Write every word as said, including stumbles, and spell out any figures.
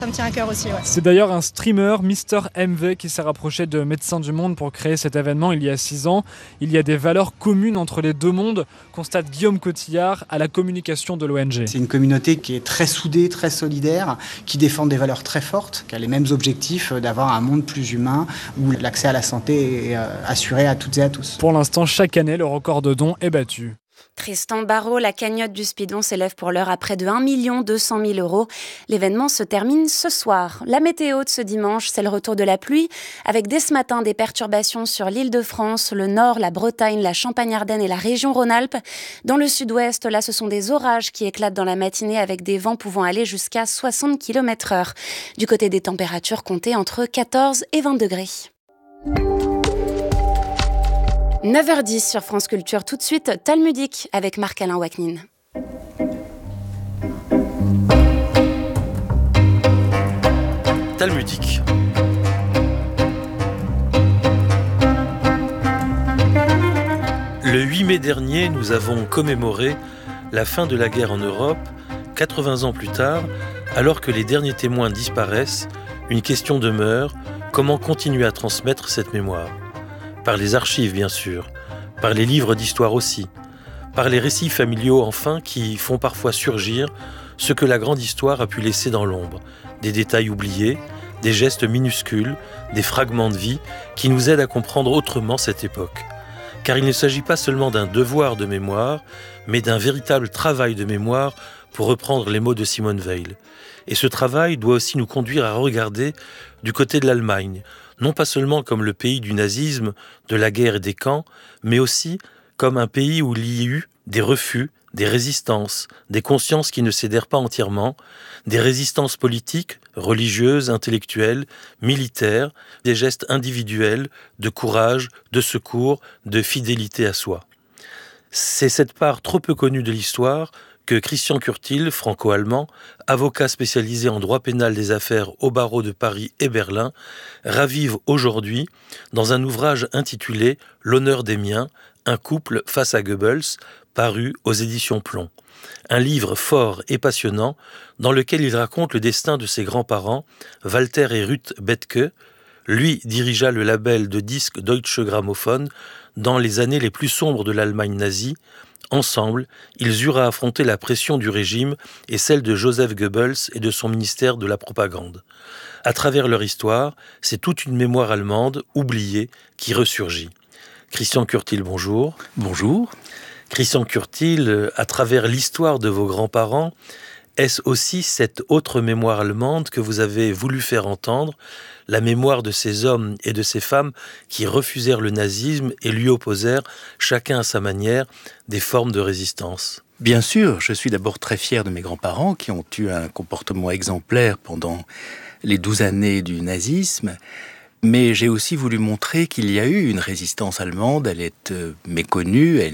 Ça me tient à cœur aussi, ouais. C'est d'ailleurs un streamer, Mister M V, qui s'est rapproché de Médecins du Monde pour créer cet événement il y a six ans. Il y a des valeurs communes entre les deux mondes, constate Guillaume Cotillard à la communication de l'O N G. C'est une communauté qui est très soudée, très solidaire, qui défend des valeurs très fortes, qui a les mêmes objectifs d'avoir un monde plus humain où l'accès à la santé est assuré à toutes et à tous. Pour l'instant, chaque année, le record de dons est battu. Tristan Barrault, la cagnotte du Spidon s'élève pour l'heure à près de un million deux cent mille euros. L'événement se termine ce soir. La météo de ce dimanche, c'est le retour de la pluie, avec dès ce matin des perturbations sur l'Île-de-France, le Nord, la Bretagne, la Champagne-Ardenne et la région Rhône-Alpes. Dans le sud-ouest, là, ce sont des orages qui éclatent dans la matinée avec des vents pouvant aller jusqu'à soixante kilomètres heure. Du côté des températures, comptez entre quatorze et vingt degrés. neuf heures dix sur France Culture, tout de suite, Talmudique avec Marc-Alain Waknin. Talmudique. Le huit mai dernier, nous avons commémoré la fin de la guerre en Europe. quatre-vingts ans plus tard, alors que les derniers témoins disparaissent, une question demeure: comment continuer à transmettre cette mémoire ? Par les archives, bien sûr, par les livres d'histoire aussi, par les récits familiaux, enfin, qui font parfois surgir ce que la grande histoire a pu laisser dans l'ombre, des détails oubliés, des gestes minuscules, des fragments de vie qui nous aident à comprendre autrement cette époque. Car il ne s'agit pas seulement d'un devoir de mémoire, mais d'un véritable travail de mémoire, pour reprendre les mots de Simone Weil. Et ce travail doit aussi nous conduire à regarder du côté de l'Allemagne, non pas seulement comme le pays du nazisme, de la guerre et des camps, mais aussi comme un pays où il y a eu des refus, des résistances, des consciences qui ne cédèrent pas entièrement, des résistances politiques, religieuses, intellectuelles, militaires, des gestes individuels, de courage, de secours, de fidélité à soi. C'est cette part trop peu connue de l'histoire que Christian Curtil, franco-allemand, avocat spécialisé en droit pénal des affaires au barreau de Paris et Berlin, ravive aujourd'hui dans un ouvrage intitulé « L'honneur des miens, un couple face à Goebbels », paru aux éditions Plomb. Un livre fort et passionnant dans lequel il raconte le destin de ses grands-parents, Walter et Ruth Bethke. Lui dirigea le label de disques Deutsche Grammophon dans les années les plus sombres de l'Allemagne nazie. Ensemble, ils eurent à affronter la pression du régime et celle de Joseph Goebbels et de son ministère de la propagande. À travers leur histoire, c'est toute une mémoire allemande, oubliée, qui ressurgit. Christian Curtil, bonjour. Bonjour. Christian Curtil, à travers l'histoire de vos grands-parents, est-ce aussi cette autre mémoire allemande que vous avez voulu faire entendre, la mémoire de ces hommes et de ces femmes qui refusèrent le nazisme et lui opposèrent, chacun à sa manière, des formes de résistance ? Bien sûr, je suis d'abord très fier de mes grands-parents qui ont eu un comportement exemplaire pendant les douze années du nazisme, mais j'ai aussi voulu montrer qu'il y a eu une résistance allemande, elle est euh, méconnue, elle